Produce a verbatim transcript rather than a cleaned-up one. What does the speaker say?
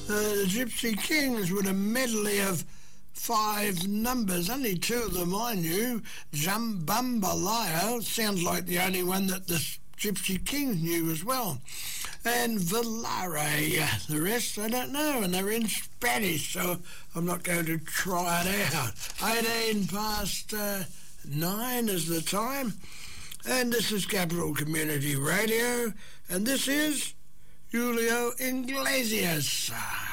The Gypsy Kings with a medley of five numbers. Only two of them I knew. Jambalaya sounds like the only one that the Gypsy Kings knew as well. And Volare, the rest I don't know, and they're in Spanish, so I'm not going to try it out. eighteen past uh, nine is the time, and this is Capital Community Radio, and this is Julio Iglesias.